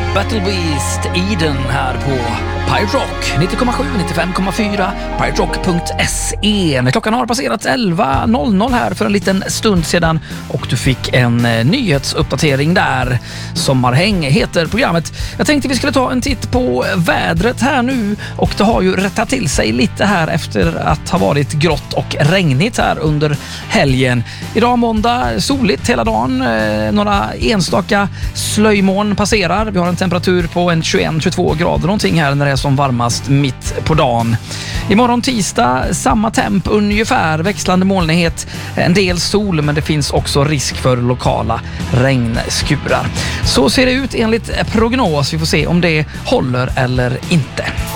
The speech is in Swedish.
Battle Beast Eden här på Pirate Rock 90,7, 95,4 piraterock.se. Klockan har passerat 11.00 här för en liten stund sedan och du fick en nyhetsuppdatering där. Sommarhäng heter programmet. Jag tänkte vi skulle ta en titt på vädret här nu och det har ju rättat till sig lite här efter att ha varit grått och regnigt här under helgen. Idag måndag, soligt hela dagen. Några enstaka slöjmoln passerar. Vi har en temperatur på en 21-22 grader någonting här när det är som varmast mitt på dagen. Imorgon tisdag, samma temp ungefär, växlande molnighet, en del sol men det finns också risk för lokala regnskurar. Så ser det ut enligt prognos. Vi får se om det håller eller inte.